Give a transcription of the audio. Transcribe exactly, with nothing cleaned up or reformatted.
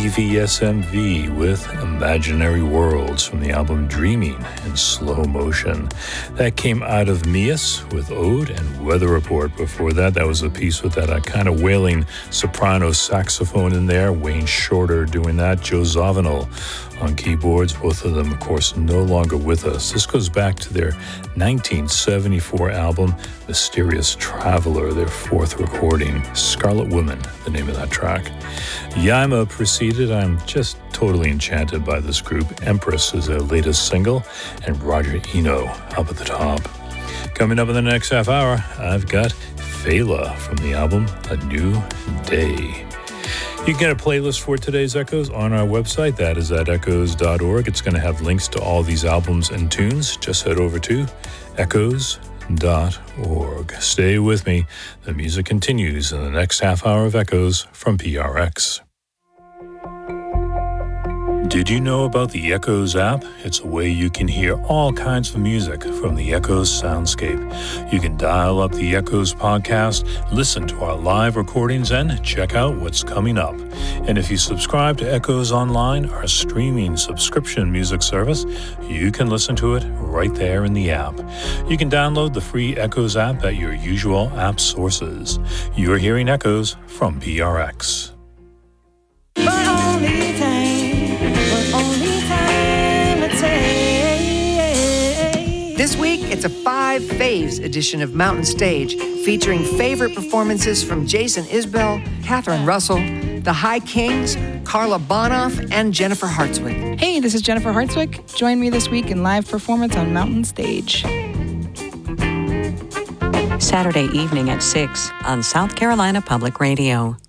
E V S M V with Imaginary Worlds from the album Dreaming in Slow Motion. That came out of Mias with Ode and Weather Report. Before that, that was a piece with that uh, kind of wailing soprano saxophone in there. Wayne Shorter doing that. Joe Zawinul on keyboards. Both of them, of course, no longer with us. This goes back to their nineteen seventy-four album, Mysterious Traveler, their fourth recording. Scarlet Woman, the name of that track. Yaima preceded. I'm just totally enchanted by this group. Empress is their latest single, and Roger Eno up at the top. Coming up in the next half hour, I've got Fela from the album A New Day. You can get a playlist for today's Echoes on our website. That is at echoes dot org. It's going to have links to all these albums and tunes. Just head over to echoes dot org. Stay with me. The music continues in the next half hour of Echoes from P R X. Did you know about the Echoes app? It's a way you can hear all kinds of music from the Echoes soundscape. You can dial up the Echoes podcast, listen to our live recordings, and check out what's coming up. And if you subscribe to Echoes Online, our streaming subscription music service, you can listen to it right there in the app. You can download the free Echoes app at your usual app sources. You're hearing Echoes from P R X. But only time. This week, it's a Five Faves edition of Mountain Stage, featuring favorite performances from Jason Isbell, Catherine Russell, the High Kings, Carla Bonoff, and Jennifer Hartswick. Hey, this is Jennifer Hartswick. Join me this week in live performance on Mountain Stage. Saturday evening at six on South Carolina Public Radio.